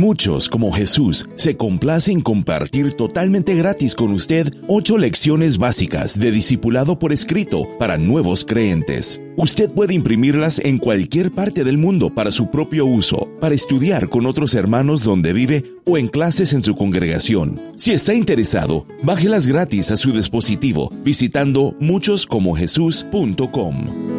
Muchos como Jesús se complace en compartir totalmente gratis con usted 8 lecciones básicas de discipulado por escrito para nuevos creyentes. Usted puede imprimirlas en cualquier parte del mundo para su propio uso, para estudiar con otros hermanos donde vive o en clases en su congregación. Si está interesado, bájelas gratis a su dispositivo visitando muchoscomojesús.com.